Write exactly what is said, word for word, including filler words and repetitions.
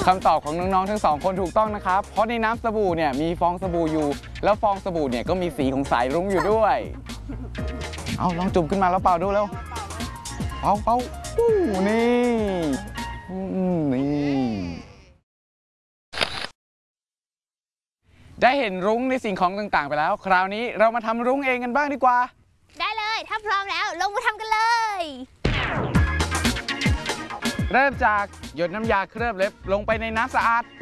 คำตอบของน้องๆทั้งสองคนถูกต้องนะครับเพราะในน้ำสบู่เนี่ยมีฟองสบู่อยู่แล้วฟองสบู่เนี่ยก็มีสีของสายรุ้งอยู่ด้วยเอาลองจุ่มขึ้นมาแล้วเป่าดูแล้วเป่าเป่าอู้นี่นี่ได้เห็นรุ้งในสิ่งของต่างๆไปแล้วคราวนี้เรามาทำรุ้งเองกันบ้างดีกว่าได้เลยถ้าพร้อมแล้วลงมือทำกันเลยเริ่มจากหยดน้ำยาเคลือบเล็บลงไปในน้ำสะอาด